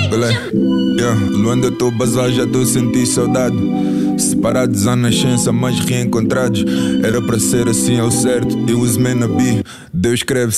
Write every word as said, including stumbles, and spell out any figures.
Belé, yeah. Luanda, eu tô bazar, já tô a sentir saudade. Separados à nascença, mas reencontrados. Era para ser assim ao certo, it was meant to be. Deus escreve